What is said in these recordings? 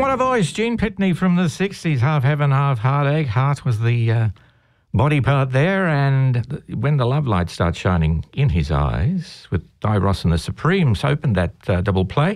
What a voice. Gene Pitney from the 60s, half heaven, half heartache. Heart was the body part there, and when the love light starts shining in his eyes, with Di Ross and the Supremes opened that double play.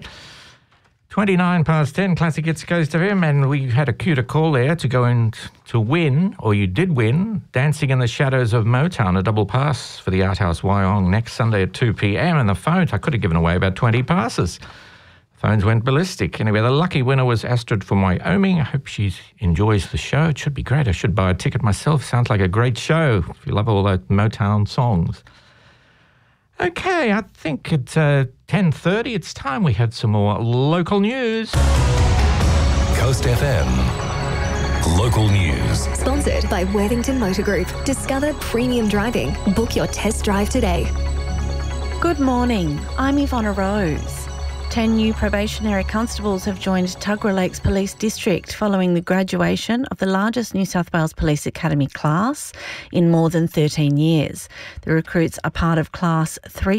29 past 10, Classic Hits goes to him, and we had a cue to call there to go in to win, or you did win, Dancing in the Shadows of Motown, a double pass for the Art House Wyong next Sunday at 2 p.m. And the phones, I could have given away about 20 passes. Phones went ballistic. Anyway, the lucky winner was Astrid from Wyoming. I hope she enjoys the show. It should be great. I should buy a ticket myself. Sounds like a great show if you love all those Motown songs. Okay, I think at 10:30 it's time we had some more local news. Coast FM. Local news. Sponsored by Worthington Motor Group. Discover premium driving. Book your test drive today. Good morning. I'm Ivonna Rose. 10 new probationary constables have joined Tuggerah Lakes Police District following the graduation of the largest New South Wales Police Academy class in more than 13 years. The recruits are part of Class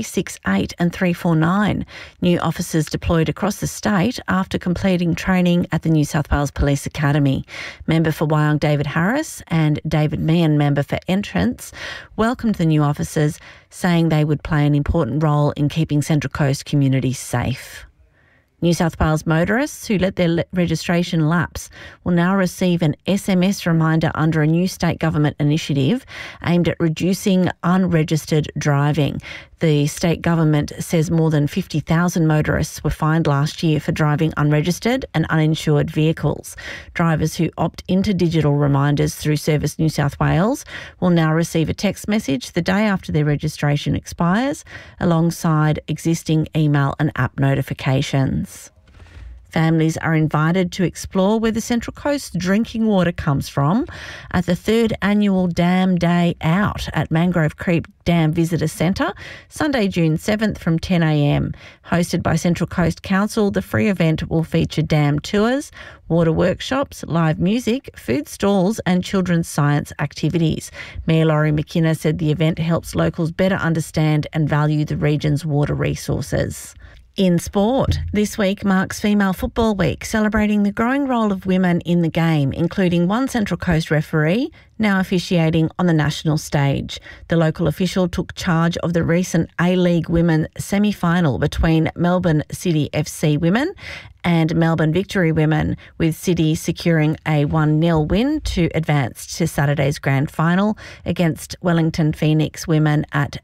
368 and 349, new officers deployed across the state after completing training at the New South Wales Police Academy. Member for Wyong David Harris and David Meehan, member for Entrance, welcomed the new officers, saying they would play an important role in keeping Central Coast communities safe. New South Wales motorists who let their registration lapse will now receive an SMS reminder under a new state government initiative aimed at reducing unregistered driving. The state government says more than 50,000 motorists were fined last year for driving unregistered and uninsured vehicles. Drivers who opt into digital reminders through Service New South Wales will now receive a text message the day after their registration expires, alongside existing email and app notifications. Families are invited to explore where the Central Coast drinking water comes from at the 3rd annual Dam Day Out at Mangrove Creek Dam Visitor Centre, Sunday, June 7th from 10 a.m. Hosted by Central Coast Council, the free event will feature dam tours, water workshops, live music, food stalls and children's science activities. Mayor Laurie McKenna said the event helps locals better understand and value the region's water resources. In sport, this week marks Female Football Week, celebrating the growing role of women in the game, including one Central Coast referee now officiating on the national stage. The local official took charge of the recent A-League Women semi-final between Melbourne City FC Women and Melbourne Victory Women, with City securing a 1-0 win to advance to Saturday's grand final against Wellington Phoenix Women at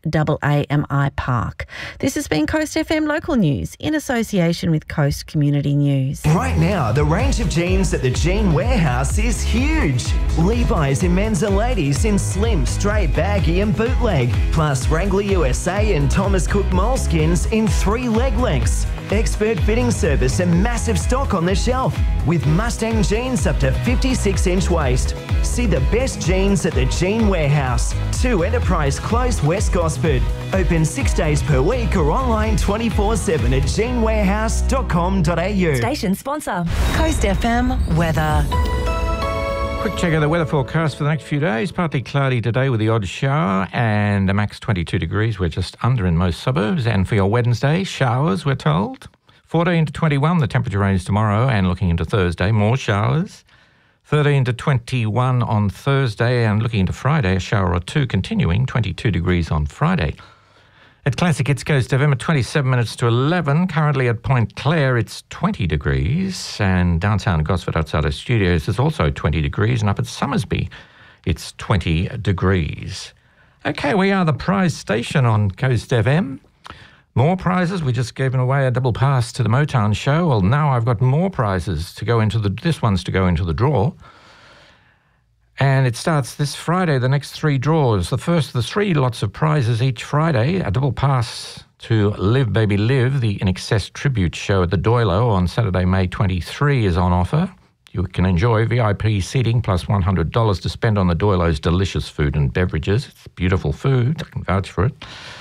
AAMI Park. This has been Coast FM Local News in association with Coast Community News. Right now, the range of jeans at the Jean Warehouse is huge. Levi's in men's and ladies in slim, straight, baggy and bootleg, plus Wrangler USA and Thomas Cook moleskins in 3 leg lengths. Expert fitting service and massive stock on the shelf, with Mustang jeans up to 56-inch waist. See the best jeans at the Jean Warehouse, 2 Enterprise Close, West Gosford. Open 6 days per week or online 24/7 at jeanwarehouse.com.au. Station sponsor, Coast FM weather. Quick check of the weather forecast for the next few days. Partly cloudy today with the odd shower and a max 22 degrees. We're just under in most suburbs. And for your Wednesday, showers, we're told. 14 to 21, the temperature range tomorrow, and looking into Thursday, more showers. 13 to 21 on Thursday, and looking into Friday, a shower or two continuing, 22 degrees on Friday. At Classic Hits goes to FM at 27 minutes to 11. Currently at Point Clare, it's 20 degrees. And downtown Gosford outside our studios is also 20 degrees. And up at Summersby, it's 20 degrees. Okay, we are the prize station on Coast FM. More prizes. We just gave away a double pass to the Motown show. Well, now I've got more prizes to go into this one's to go into the draw. And it starts this Friday, the next 3 draws. The first of the 3 lots of prizes each Friday, a double pass to Live Baby Live, the In Excess tribute show at the Doilo on Saturday, May 23 is on offer. You can enjoy VIP seating plus $100 to spend on the Doilo's delicious food and beverages. It's beautiful food, I can vouch for it.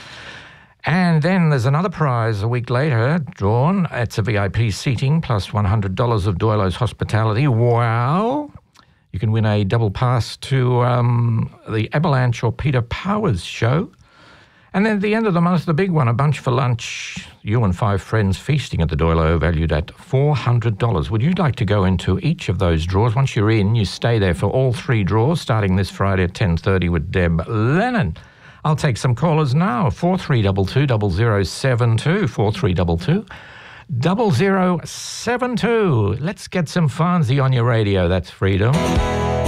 And then there's another prize a week later drawn. It's a VIP seating plus $100 of Doilo's hospitality. Wow! You can win a double pass to the Avalanche or Peter Powers show And then at the end of the month, the big one, a bunch for lunch. You and 5 friends feasting at the Doyle, valued at $400. Would you like to go into each of those draws? Once you're in, you stay there for all 3 draws, starting this Friday at 10:30 with Deb Lennon. I'll take some callers now. 4322 0072, 4322 0072. Let's get some Fonzie on your radio. That's freedom.